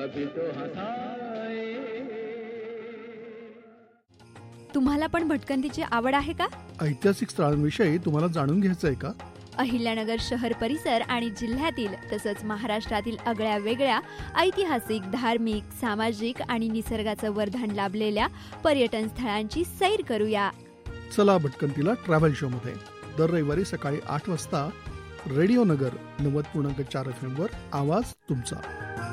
कभी तो हंसाए. तुम्हाला पण भटकंतीची आवड आहे का? ऐतिहासिक स्थळांविषयी तुम्हाला जाणून घ्यायचं आहे का? अहिल्यानगर शहर परिसर आणि जिल्ह्यातील तसंच महाराष्ट्रातील आगळ्या वेगळ्या ऐतिहासिक, धार्मिक, सामाजिक आणि निसर्गाचं वरदान लाभलेल्या पर्यटन स्थळांची सैर करूया. चला भटकंतीला ट्रॅव्हल शो मध्ये दर रविवारी सकाळी 8 वाजता रेडिओ नगर 90.4 FM वर आवाज तुमचा.